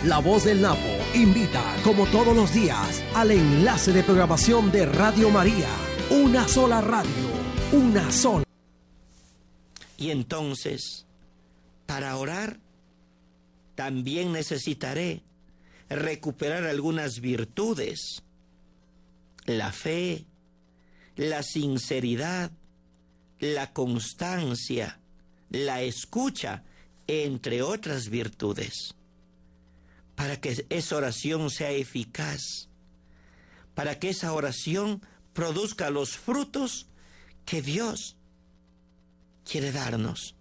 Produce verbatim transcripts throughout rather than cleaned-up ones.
La Voz del Napo invita, como todos los días, al enlace de programación de Radio María. Una sola radio, una sola. Y entonces, para orar, también necesitaré recuperar algunas virtudes: la fe, la sinceridad, la constancia, la escucha, entre otras virtudes, para que esa oración sea eficaz, para que esa oración produzca los frutos que Dios quiere darnos.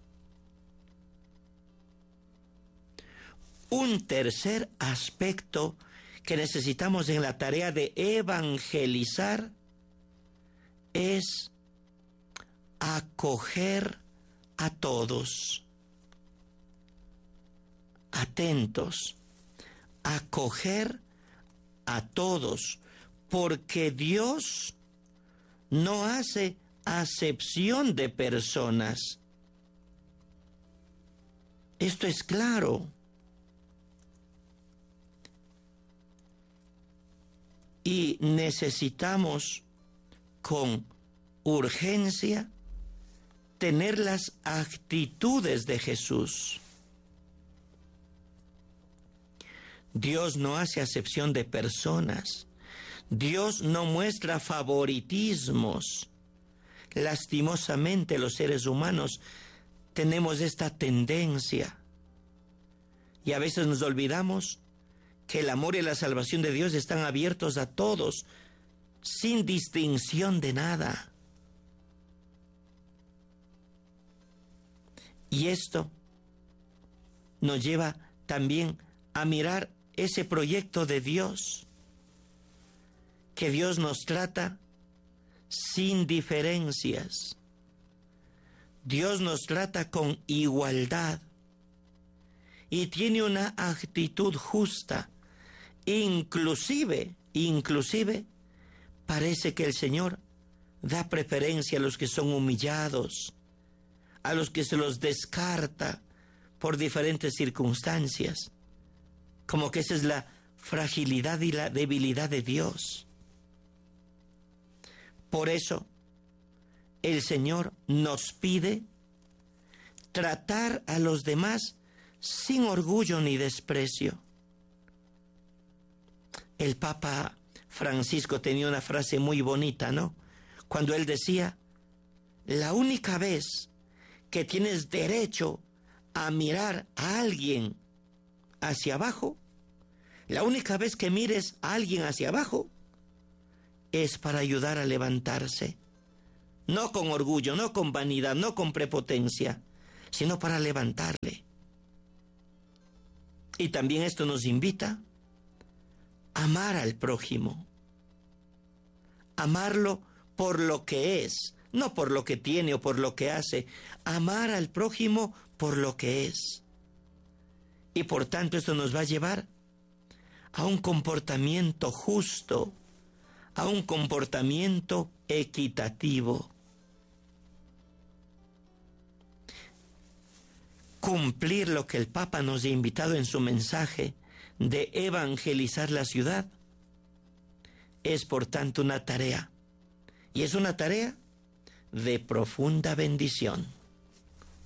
Un tercer aspecto que necesitamos en la tarea de evangelizar es acoger a todos. Atentos, acoger a todos, porque Dios no hace acepción de personas. Esto es claro. Y necesitamos con urgencia tener las actitudes de Jesús. Dios no hace acepción de personas. Dios no muestra favoritismos. Lastimosamente, los seres humanos tenemos esta tendencia. Y a veces nos olvidamos que el amor y la salvación de Dios están abiertos a todos, sin distinción de nada. Y esto nos lleva también a mirar ese proyecto de Dios, que Dios nos trata sin diferencias. Dios nos trata con igualdad y tiene una actitud justa. Inclusive, inclusive, parece que el Señor da preferencia a los que son humillados, a los que se los descarta por diferentes circunstancias, como que esa es la fragilidad y la debilidad de Dios. Por eso, el Señor nos pide tratar a los demás sin orgullo ni desprecio. El Papa Francisco tenía una frase muy bonita, ¿no? Cuando él decía: la única vez que tienes derecho a mirar a alguien hacia abajo, la única vez que mires a alguien hacia abajo, es para ayudar a levantarse. No con orgullo, no con vanidad, no con prepotencia, sino para levantarle. Y también esto nos invita a amar al prójimo. Amarlo por lo que es, no por lo que tiene o por lo que hace. Amar al prójimo por lo que es. Y por tanto esto nos va a llevar a un comportamiento justo, a un comportamiento equitativo. Cumplir lo que el Papa nos ha invitado en su mensaje de evangelizar la ciudad es por tanto una tarea, y es una tarea de profunda bendición.